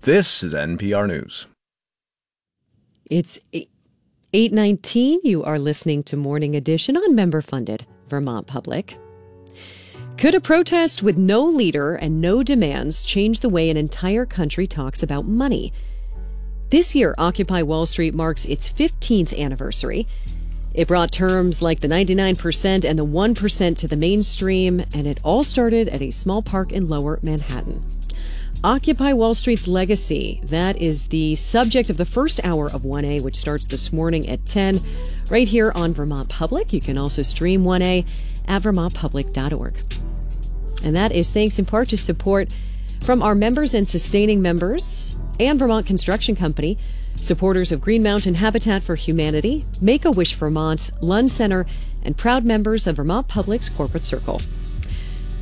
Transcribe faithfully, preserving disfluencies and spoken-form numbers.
This is N P R News. It's eight nineteen. You are listening to Morning Edition on member-funded Vermont Public. Could a protest with no leader and no demands change the way an entire country talks about money? This year, Occupy Wall Street marks its fifteenth anniversary. It brought terms like the ninety-nine percent and the one percent to the mainstream, and it all started at a small park in Lower Manhattan. Occupy Wall Street's legacy, that is the subject of the first hour of one A, which starts this morning at ten, right here on Vermont Public. You can also stream one A at vermont public dot org. And that is thanks in part to support from our members and sustaining members and Vermont Construction Company, supporters of Green Mountain Habitat for Humanity, Make-A-Wish Vermont, Lund Center, and proud members of Vermont Public's Corporate Circle.